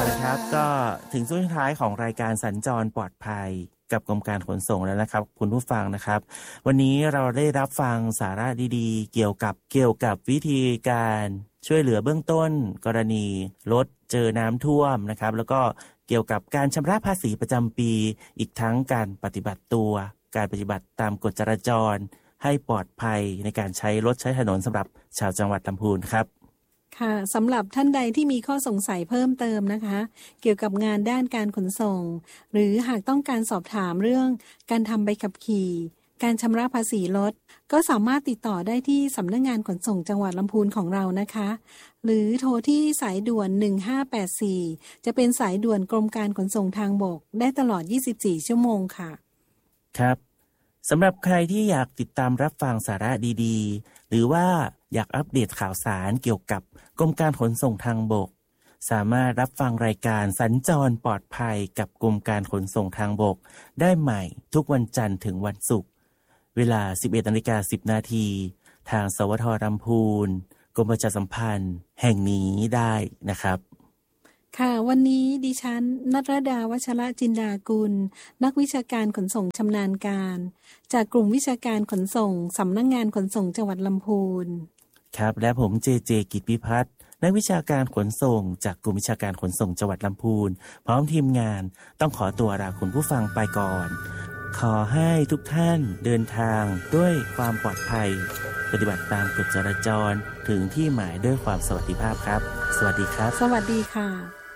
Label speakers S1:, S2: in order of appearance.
S1: ละครับก็ถึงช่วงท้ายของรายการสัญจรปลอดภัยกับกรมการขนส่งแล้วนะครับคุณผู้ฟังนะครับวันนี้เราได้รับฟังสาระดีๆเกี่ยวกับวิธีการช่วยเหลือเบื้องต้นกรณีรถเจอน้ำท่วมนะครับแล้วก็เกี่ยวกับการชำระภาษีประจำปีอีกทั้งการปฏิบัติตามกฎจราจรให้ปลอดภัยในการใช้รถใช้ถนนสำหรับชาวจังหวัดลำพูนครับ
S2: ค่ะสำหรับท่านใดที่มีข้อสงสัยเพิ่มเติมนะคะเกี่ยวกับงานด้านการขนส่งหรือหากต้องการสอบถามเรื่องการทำใบขับขี่การชำระภาษีรถก็สามารถติดต่อได้ที่สำนักงานขนส่งจังหวัดลำพูนของเรานะคะหรือโทรที่สายด่วน1584จะเป็นสายด่วนกรมการขนส่งทางบกได้ตลอด24ชั่วโมงค่ะ
S1: ครับสำหรับใครที่อยากติดตามรับฟังสาระดีๆหรือว่าอยากอัปเดตข่าวสารเกี่ยวกับกรมการขนส่งทางบกสามารถรับฟังรายการสัญจรปลอดภัยกับกรมการขนส่งทางบกได้ใหม่ทุกวันจันทร์ถึงวันศุกร์เวลา 11:10 น.ทางสวท.ลำพูนกรมประชาสัมพันธ์แห่งนี้ได้นะครับ
S2: ค่ะวันนี้ดิฉันณรดา วชรจินดากุลนักวิชาการขนส่งชำนาญการจากกลุ่มวิชาการขนส่งสำนักงานขนส่งจังหวัดลำพูน
S1: ครับและผมเจกิจพิพัฒน์นักวิชาการขนส่งจากกลุ่มวิชาการขนส่งจังหวัดลำพูนพร้อมทีมงานต้องขอตัวลาคุณผู้ฟังไปก่อนขอให้ทุกท่านเดินทางด้วยความปลอดภัยปฏิบัติตามกฎจราจรถึงที่หมายด้วยความสวัสดิภาพครับสวัสดีครับ
S2: สวัสดีค่ะ